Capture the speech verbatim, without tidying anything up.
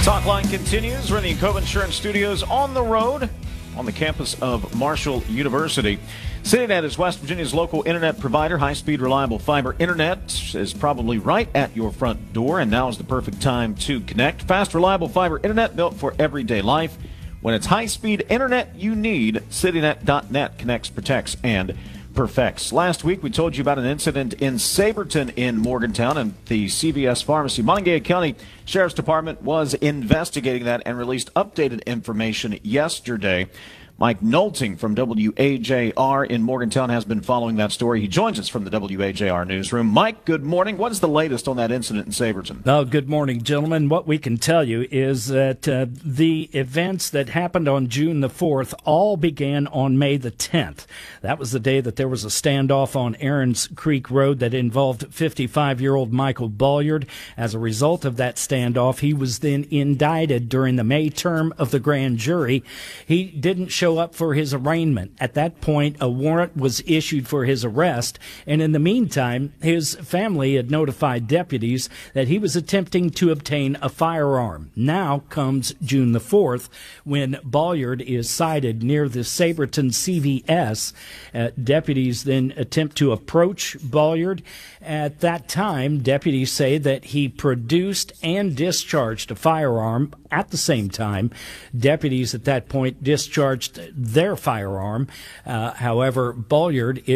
Talkline continues. We're in the Encova Insurance Studios on the road on the campus of Marshall University. CityNet is West Virginia's local internet provider. High-speed, reliable fiber internet is probably right at your front door, and now is the perfect time to connect. Fast, reliable fiber internet built for everyday life. When it's high-speed internet you need, CityNet dot net connects, protects, and perfects. Last week, we told you about an incident in Saberton in Morgantown, and the C V S pharmacy. Montague County Sheriff's Department was investigating that and released updated information yesterday. Mike Nolting from W A J R in Morgantown has been following that story. He joins us from the W A J R newsroom. Mike, good morning. What is the latest on that incident in Saberton? Oh, good morning, gentlemen. What we can tell you is that uh, the events that happened on June the fourth all began on May the tenth. That was the day that there was a standoff on Aaron's Creek Road that involved fifty-five-year-old Michael Bolliard. As a result of that standoff, he was then indicted during the May term of the grand jury. He didn't show up for his arraignment. At that point, a warrant was issued for his arrest, and in the meantime, his family had notified deputies that he was attempting to obtain a firearm. Now comes June the fourth, when Bolliard is sighted near the Saberton C V S. Uh, deputies then attempt to approach Bolliard. At that time, deputies say that he produced and discharged a firearm. At the same time, deputies at that point discharged their firearm. Uh, however, Bolliard